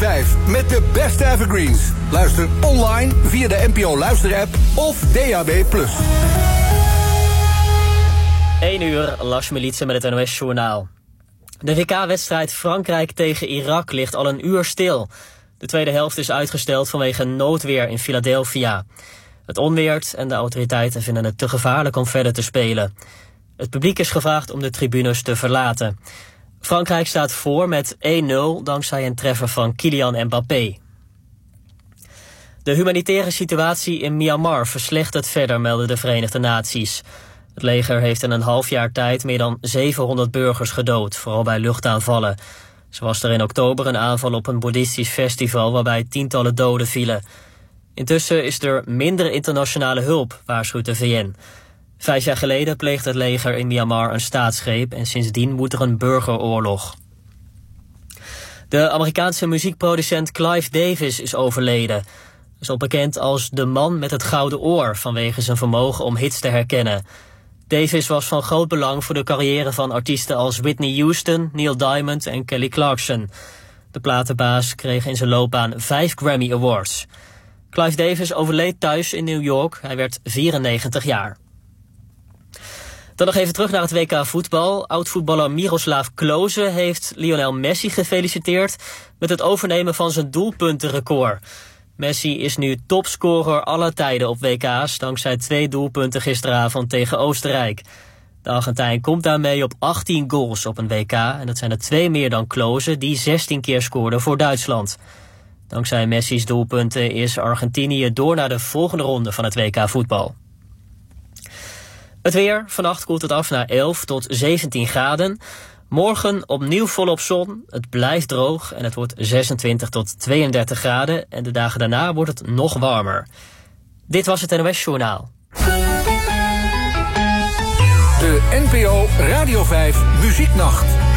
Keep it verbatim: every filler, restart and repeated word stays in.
vijf met de beste evergreens. Luister online via de N P O Luisterapp of D A B plus. één uur, Lars Militsen met het N O S-journaal. De W K-wedstrijd Frankrijk tegen Irak ligt al een uur stil. De tweede helft is uitgesteld vanwege noodweer in Philadelphia. Het onweert en de autoriteiten vinden het te gevaarlijk om verder te spelen. Het publiek is gevraagd om de tribunes te verlaten. Frankrijk staat voor met één nul dankzij een treffer van Kylian Mbappé. De humanitaire situatie in Myanmar verslechtert verder, melden de Verenigde Naties. Het leger heeft in een half jaar tijd meer dan zevenhonderd burgers gedood, vooral bij luchtaanvallen. Zo was er in oktober een aanval op een boeddhistisch festival waarbij tientallen doden vielen. Intussen is er minder internationale hulp, waarschuwt de V N. Vijf jaar geleden pleegde het leger in Myanmar een staatsgreep en sindsdien woedt er een burgeroorlog. De Amerikaanse muziekproducent Clive Davis is overleden. Hij is al bekend als de man met het gouden oor vanwege zijn vermogen om hits te herkennen. Davis was van groot belang voor de carrière van artiesten als Whitney Houston, Neil Diamond en Kelly Clarkson. De platenbaas kreeg in zijn loopbaan vijf Grammy Awards. Clive Davis overleed thuis in New York. Hij werd vierennegentig jaar. Dan nog even terug naar het W K voetbal. Oud-voetballer Miroslav Klose heeft Lionel Messi gefeliciteerd met het overnemen van zijn doelpuntenrecord. Messi is nu topscorer aller tijden op W K's dankzij twee doelpunten gisteravond tegen Oostenrijk. De Argentijn komt daarmee op achttien goals op een W K en dat zijn er twee meer dan Klose die zestien keer scoorde voor Duitsland. Dankzij Messi's doelpunten is Argentinië door naar de volgende ronde van het W K voetbal. Het weer, vannacht koelt het af naar elf tot zeventien graden. Morgen opnieuw volop zon, het blijft droog en het wordt zesentwintig tot tweeëndertig graden. En de dagen daarna wordt het nog warmer. Dit was het N O S-journaal. De N P O Radio vijf Muzieknacht.